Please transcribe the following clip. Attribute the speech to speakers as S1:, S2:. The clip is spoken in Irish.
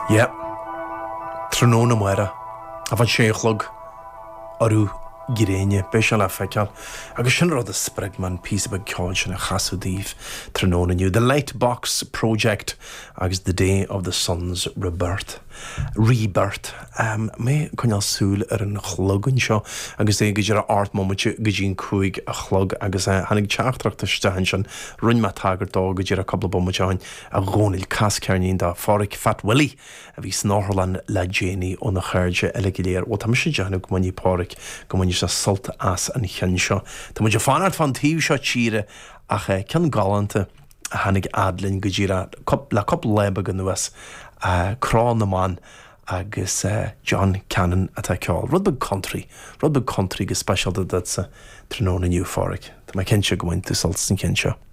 S1: Yeah. Tróna muire a bhain séchlog orú giréine be se le feiceal agus sin rud a sprig man pí be ceáil sin a chasúdíh tróna nniu. The Lightbox Project agus The Day of the Sun's Rebirth. Mé chuneal súil ar an chlogann seo agus é go dtíar art momente go dtíon cúig a chlog agus hanig teachtrachta stehan sin run me tagart dá go dtíar a couple bomteáin a gcónail cascearnín dá fáric Fat Willy a bhí snáthlan le Janie ó na chuirde eile go léir ó tá sé deanú go muí páric go muí se sult as an chin seo. Tá muidir fanart fan tíomh seo tíre ach cean galanta a hanig adlinn go dtíar le cop leba go nuas crán na man agus John Cannon atá ceáil. Rudbeg country go special dat tróna nniu fáric. Tá mai cinse go bhaint tú sult san cin seo.